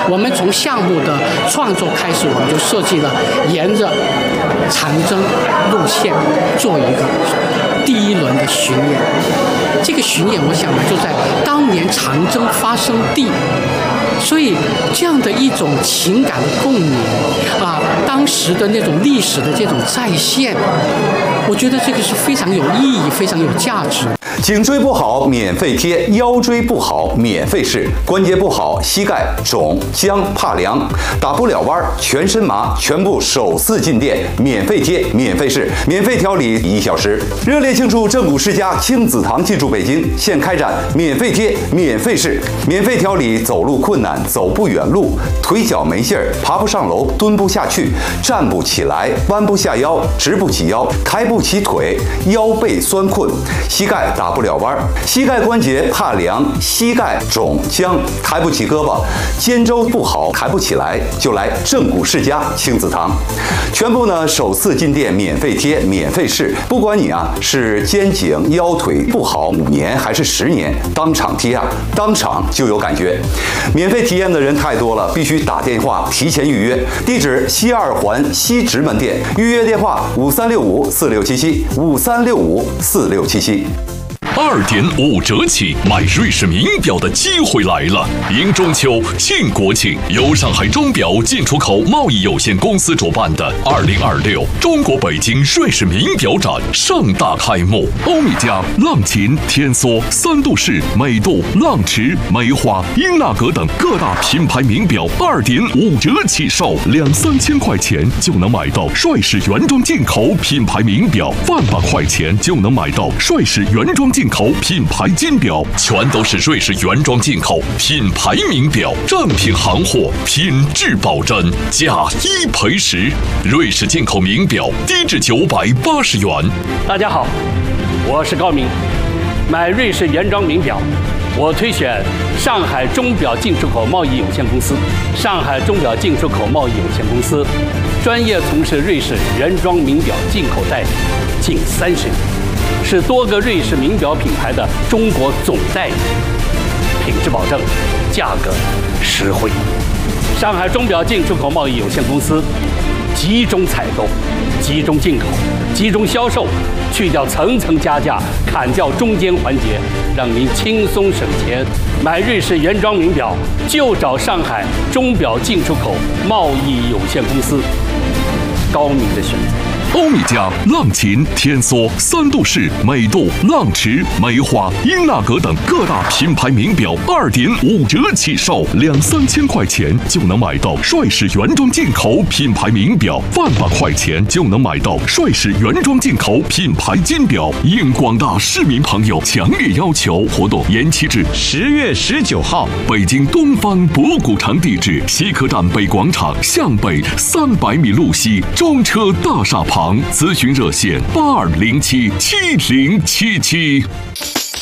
我们从项目的创作开始，我们就设计了沿着长征路线做一个第一轮的巡演。这个巡演，我想呢，就在当年长征发生地。所以，这样的一种情感的共鸣啊，当时的那种历史的这种再现，我觉得这个是非常有意义、非常有价值。 颈椎不好免费贴，腰椎不好免费试，关节不好膝盖肿僵怕凉，打不了弯全身麻，全部首次进店免费贴免费试，免费调理1小时。热烈庆祝正骨世家亲子堂进驻北京，现开展免费贴免费试，免费调理走路困难、走不远路、腿脚没劲儿、爬不上楼、蹲不下去、站不起来、弯不下腰、直不起腰、抬不起腿、腰背酸困、膝盖打不了弯，膝盖关节怕凉，膝盖肿僵，抬不起胳膊，肩周不好，抬不起来，就来正骨世家亲子堂。全部呢首次进店免费贴免费试，不管你是肩颈腰腿不好5年还是10年，当场贴当场就有感觉。免费体验的人太多了，必须打电话提前预约。地址西2环西直门店，预约电话5365467753654677。 2.5折起，买瑞士名表的机会来了！迎中秋、庆国庆，由上海钟表进出口贸易有限公司主办的2026中国北京瑞士名表展盛大开幕。欧米茄、浪琴、天梭、三度式、美度、浪驰、梅花、英纳格等各大品牌名表2.5折起售，2-3千块钱就能买到帅士原装进口品牌名表，1万块钱就能买到帅士原装进口品牌金表，全都是瑞士原装进口品牌名表，正品行货，品质保真，价1赔10。瑞士进口名表低至980元。 大家好，我是高明。买瑞士原装名表，我推选上海钟表进出口贸易有限公司。上海钟表进出口贸易有限公司专业从事瑞士原装名表进口代理近30年。是多个瑞士名表品牌的中国总代理，品质保证，价格实惠。上海钟表进出口贸易有限公司集中采购、集中进口、集中销售，去掉层层加价，砍掉中间环节，让您轻松省钱。买瑞士原装名表就找上海钟表进出口贸易有限公司，高明的选择。 欧米茄、浪琴、天梭、三度式、美度、浪驰、梅花、英纳格等各大品牌名表2.5折起售，2-3千块钱就能买到帅士原装进口品牌名表，1万块钱就能买到帅士原装进口品牌金表。应广大市民朋友强烈要求，活动延期至 10月19号。 北京东方博古城地址：西客站北广场向北300米路西中车大厦旁。咨询热线：82077077。